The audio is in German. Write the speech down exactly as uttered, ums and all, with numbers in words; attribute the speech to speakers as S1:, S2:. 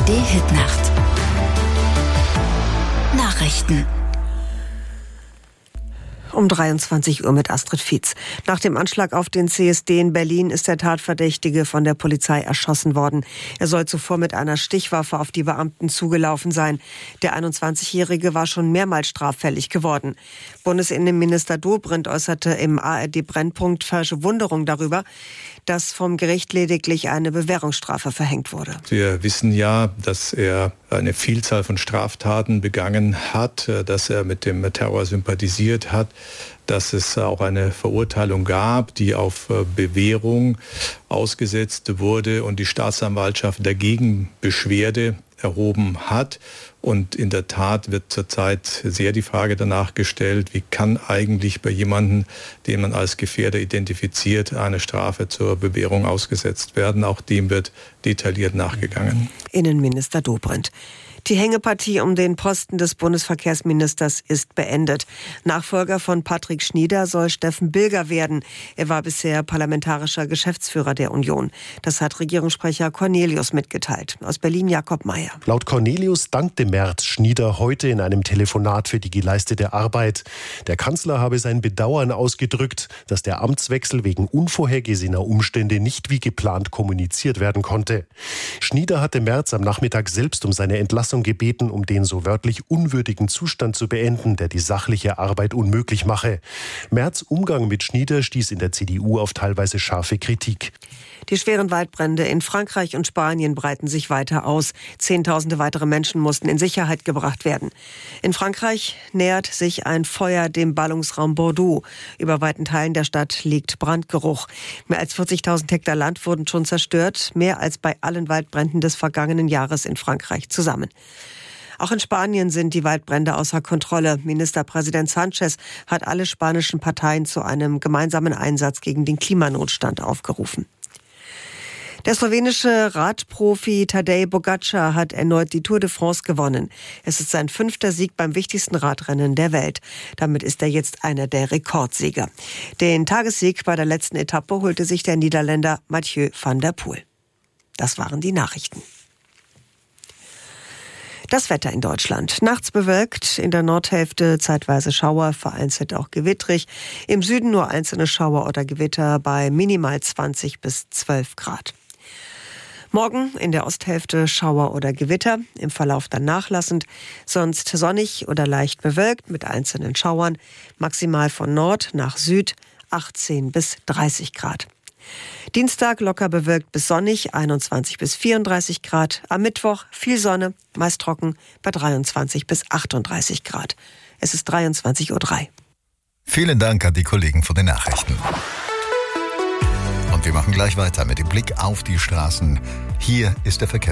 S1: Hit-Nacht. Nachrichten.
S2: Um dreiundzwanzig Uhr mit Astrid Fietz. Nach dem Anschlag auf den C S D in Berlin ist der Tatverdächtige von der Polizei erschossen worden. Er soll zuvor mit einer Stichwaffe auf die Beamten zugelaufen sein. Der einundzwanzigjährige war schon mehrmals straffällig geworden. Bundesinnenminister Dobrindt äußerte im A R D-Brennpunkt Verwunderung darüber, dass vom Gericht lediglich eine Bewährungsstrafe verhängt wurde.
S3: Wir wissen ja, dass er eine Vielzahl von Straftaten begangen hat, dass er mit dem Terror sympathisiert hat, dass es auch eine Verurteilung gab, die auf Bewährung ausgesetzt wurde und die Staatsanwaltschaft dagegen Beschwerde erhoben hat. Und in der Tat wird zurzeit sehr die Frage danach gestellt, wie kann eigentlich bei jemandem, den man als Gefährder identifiziert, eine Strafe zur Bewährung ausgesetzt werden. Auch dem wird detailliert nachgegangen.
S2: Innenminister Dobrindt. Die Hängepartie um den Posten des Bundesverkehrsministers ist beendet. Nachfolger von Patrick Schnieder soll Steffen Bilger werden. Er war bisher parlamentarischer Geschäftsführer der Union. Das hat Regierungssprecher Cornelius mitgeteilt. Aus Berlin Jakob Mayer.
S4: Laut Cornelius dankte Merz Schnieder heute in einem Telefonat für die geleistete Arbeit. Der Kanzler habe sein Bedauern ausgedrückt, dass der Amtswechsel wegen unvorhergesehener Umstände nicht wie geplant kommuniziert werden konnte. Schnieder hatte Merz am Nachmittag selbst um seine Entlassung gebeten, um den so wörtlich unwürdigen Zustand zu beenden, der die sachliche Arbeit unmöglich mache. Merz' Umgang mit Schnieder stieß in der C D U auf teilweise scharfe Kritik.
S2: Die schweren Waldbrände in Frankreich und Spanien breiten sich weiter aus. Zehntausende weitere Menschen mussten in Sicherheit gebracht werden. In Frankreich nähert sich ein Feuer dem Ballungsraum Bordeaux. Über weiten Teilen der Stadt liegt Brandgeruch. Mehr als vierzigtausend Hektar Land wurden schon zerstört, mehr als bei allen Waldbränden des vergangenen Jahres in Frankreich zusammen. Auch in Spanien sind die Waldbrände außer Kontrolle. Ministerpräsident Sánchez hat alle spanischen Parteien zu einem gemeinsamen Einsatz gegen den Klimanotstand aufgerufen. Der slowenische Radprofi Tadej Pogačar hat erneut die Tour de France gewonnen. Es ist sein fünfter Sieg beim wichtigsten Radrennen der Welt. Damit ist er jetzt einer der Rekordsieger. Den Tagessieg bei der letzten Etappe holte sich der Niederländer Mathieu van der Poel. Das waren die Nachrichten. Das Wetter in Deutschland. Nachts bewölkt, in der Nordhälfte zeitweise Schauer, vereinzelt auch gewittrig. Im Süden nur einzelne Schauer oder Gewitter bei minimal zwanzig bis zwölf Grad. Morgen in der Osthälfte Schauer oder Gewitter, im Verlauf dann nachlassend, sonst sonnig oder leicht bewölkt mit einzelnen Schauern, maximal von Nord nach Süd achtzehn bis dreißig Grad. Dienstag locker bewölkt bis sonnig, einundzwanzig bis vierunddreißig Grad. Am Mittwoch viel Sonne, meist trocken bei dreiundzwanzig bis achtunddreißig Grad. Es ist dreiundzwanzig Uhr drei.
S5: Vielen Dank an die Kollegen von den Nachrichten. Und wir machen gleich weiter mit dem Blick auf die Straßen. Hier ist der Verkehr.